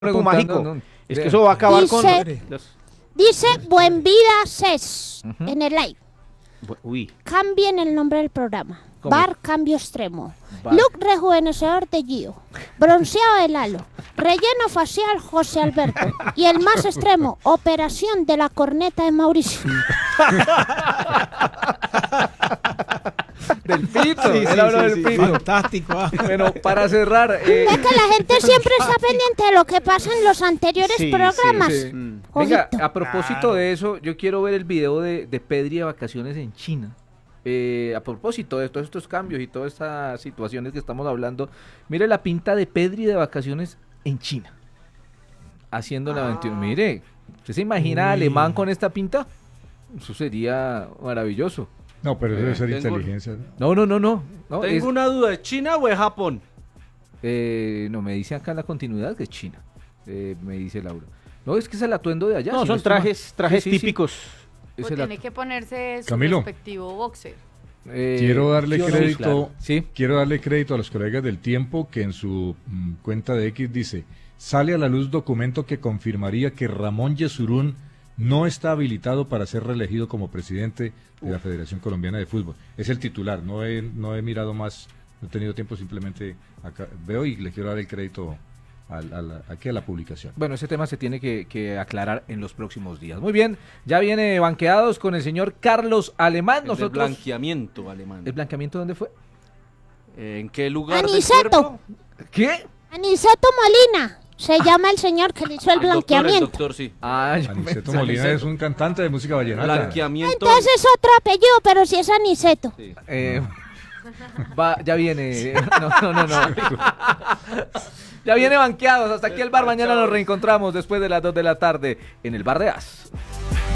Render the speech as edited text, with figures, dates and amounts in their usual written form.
mágico. No, es que eso va a acabar con... Dice Buen Vida Ses en el live. Uy. Cambien el nombre del programa. ¿Cómo? Bar Cambio Extremo. Bar. Look rejuvenecedor de Gio. Bronceado de Lalo. Relleno facial José Alberto. Y el más extremo, operación de la corneta de Mauricio. Del pito, Sí, él habló del sí. pito. Fantástico. Bueno, para cerrar... Ve que la gente siempre está pendiente de lo que pasa en los anteriores Sí, programas. sí. Ojito. Venga, a propósito de eso, yo quiero ver el video de Pedri de vacaciones en China. A propósito de todos estos cambios y todas estas situaciones que estamos hablando, mire la pinta de Pedri de vacaciones en China, haciendo la aventura. Mire, ¿usted se imagina a Alemán con esta pinta? Eso sería maravilloso. No, pero eso debe ser tengo- inteligencia, ¿no? No, Tengo una duda, ¿es China o es Japón? no, me dice acá en la continuidad que es China, me dice Laura. No, es que es el atuendo de allá. No, si son estoy mal. trajes Sí, sí, sí. típicos. Es Pues el tiene que ponerse su Camilo. respectivo boxer. Quiero darle sí o no, crédito, claro. Sí. quiero darle crédito a los colegas del Tiempo que en su cuenta de X dice, sale a la luz documento que confirmaría que Ramón Yesurún no está habilitado para ser reelegido como presidente de la Federación Colombiana de Fútbol. Es el titular, no he mirado más, no he tenido tiempo, simplemente acá veo y le quiero dar el crédito aquí a la publicación. Bueno, ese tema se tiene que aclarar en los próximos días. Muy bien, ya viene banqueados con el señor Carlos Alemán. El Nosotros, blanqueamiento alemán. ¿el blanqueamiento dónde fue? ¿En qué lugar del Aniceto. cuerpo? ¿Qué? Aniceto Molina. Se llama el señor que le hizo el El blanqueamiento. doctor, sí. Ah, yo Aniceto pensé- Molina es un cantante de música vallenata. Blanqueamiento. Entonces es otro apellido, pero si es Aniceto. Sí. Ya viene. No. Ya viene banqueados. Hasta aquí el bar. Mañana nos reencontramos después de las 2 de la tarde en el Bar de As.